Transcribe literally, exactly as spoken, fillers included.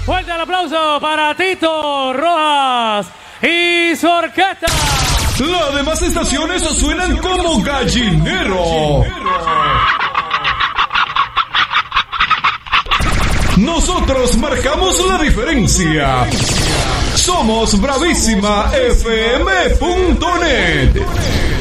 Fuerte el aplauso para Tito Rojas y su orquesta. Las demás estaciones suenan como gallinero. Nosotros marcamos la diferencia. Somos Bravísima F M punto net.